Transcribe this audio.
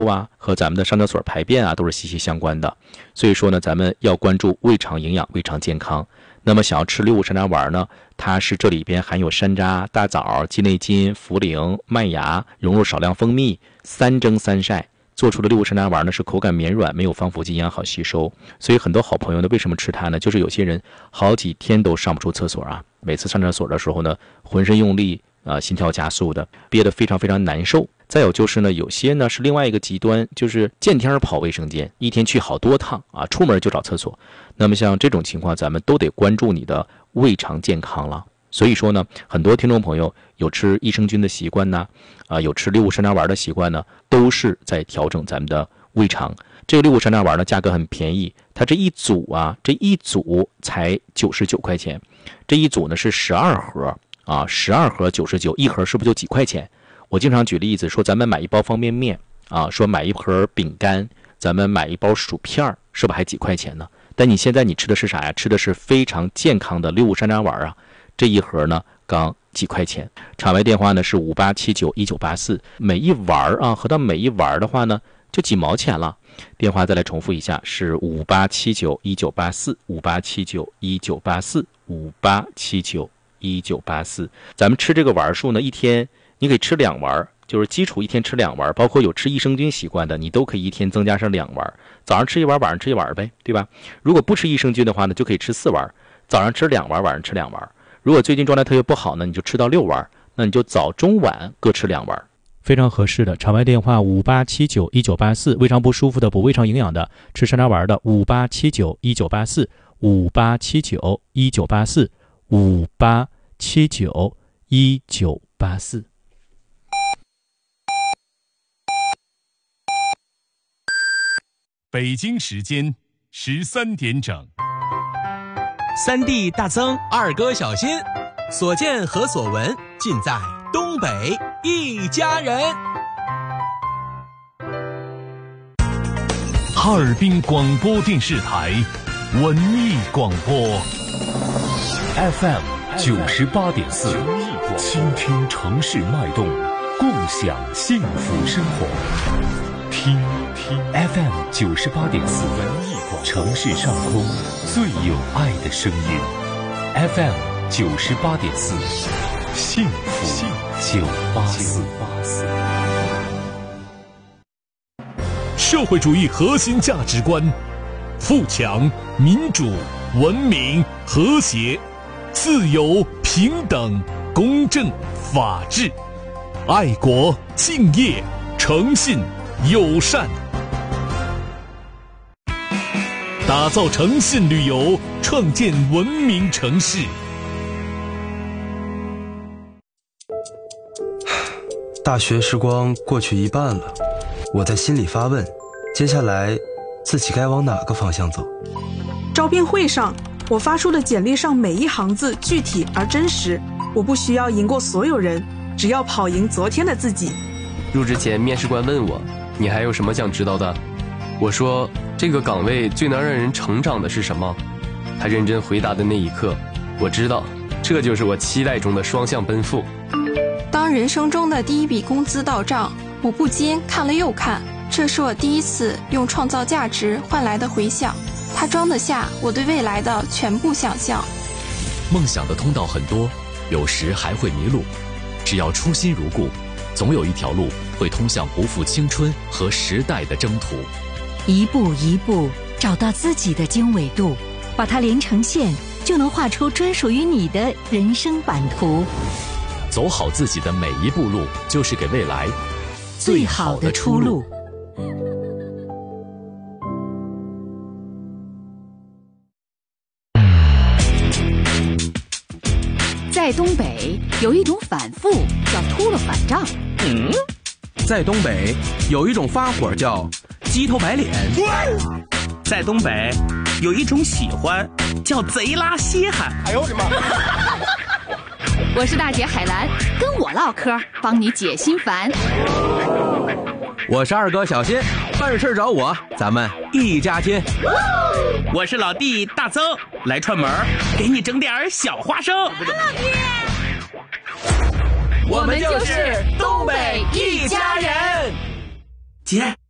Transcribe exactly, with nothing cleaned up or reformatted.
啊和咱们的上厕所排便啊都是息息相关的。所以说呢，咱们要关注胃肠营养、胃肠健康。那么想要吃六物山楂丸呢，它是这里边含有山楂、大枣、鸡内金、茯苓、麦芽，融入少量蜂蜜，三蒸三晒做出的六物山楂丸呢，是口感绵软，没有防腐剂，营养好吸收。所以很多好朋友呢，为什么吃它呢？就是有些人好几天都上不出厕所啊，每次上厕所的时候呢，浑身用力啊、呃，心跳加速的，憋得非常非常难受。再有就是呢，有些呢是另外一个极端，就是见天跑卫生间，一天去好多趟啊，出门就找厕所。那么像这种情况，咱们都得关注你的胃肠健康了。所以说呢，很多听众朋友有吃益生菌的习惯呢，啊、呃，有吃六物山楂丸的习惯呢，都是在调整咱们的胃肠。这个六物山楂丸呢，价格很便宜，它这一组啊，这一组才九十九块钱，这一组呢是十二盒啊，十二盒九十九，一盒是不是就几块钱？我经常举例子说，咱们买一包方便面啊，说买一盒饼干，咱们买一包薯片，是不是还几块钱呢？但你现在你吃的是啥呀？吃的是非常健康的六物山楂丸啊，这一盒呢刚几块钱。场外电话呢是五八七九一九八四，每一丸啊，合到每一丸的话呢就几毛钱了。电话再来重复一下，是五八七九一九八四，五八七九一九八四，五八七九一九八四。咱们吃这个丸数呢，一天你可以吃两丸，就是基础一天吃两丸，包括有吃益生菌习惯的，你都可以一天增加上两丸，早上吃一丸，晚上吃一丸呗，对吧？如果不吃益生菌的话呢，就可以吃四丸，早上吃两丸，晚上吃两丸。如果最近状态特别不好呢，你就吃到六丸，那你就早中晚各吃两丸，非常合适的。场外电话五八七九一九八四，胃肠不舒服的、补胃肠营养的、吃山楂丸的五八七九一九八四，五八七九一九八四，五八七九一九八四。 北京时间十三点整。 三弟大增，二哥小新，所见和所闻尽在东北一家人。 哈尔滨广播电视台文艺广播 F M 九十八点四，倾听城市脉动，共享幸福生活。听听 F M 九十八点四，城市上空最有爱的声音。F M 九十八点四，幸福九八四。社会主义核心价值观：富强、民主、文明、和谐、自由、平等、公正、法治、爱国、敬业、诚信、友善。打造诚信旅游，创建文明城市。 大学时光过去一半了，我在心里发问，接下来自己该往哪个方向走？ 招聘会上，我发出的简历上每一行字具体而真实，我不需要赢过所有人，只要跑赢昨天的自己。 入职前，面试官问我，你还有什么想知道的？我说，这个岗位最能让人成长的是什么？他认真回答的那一刻，我知道，这就是我期待中的双向奔赴。 当人生中的第一笔工资到账，我不禁看了又看，这是我第一次用创造价值换来的回响，它装得下我对未来的全部想象。 梦想的通道很多，有时还会迷路，只要初心如故，总有一条路会通向不负青春和时代的征途。 一步一步找到自己的经纬度，把它连成线，就能画出专属于你的人生版图。 走好自己的每一步路，就是给未来最好的出路。 在东北有一种反复叫秃了反账。 嗯，在东北有一种发火叫鸡头白脸。在东北有一种喜欢叫贼拉稀罕。哎呦我的妈！ 我是大姐海兰，跟我唠嗑，帮你解心烦。 我是二哥小新，办事找我，咱们一家亲。我是老弟大增，来串门，给你整点小花生。我们就是东北一家人。姐，